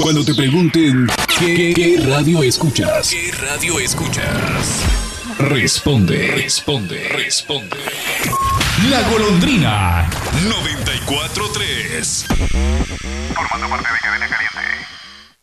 Cuando te pregunten ¿qué radio escuchas? ¿Qué radio escuchas? Responde. La Golondrina. 94.3. Formando parte de Cadena Caliente.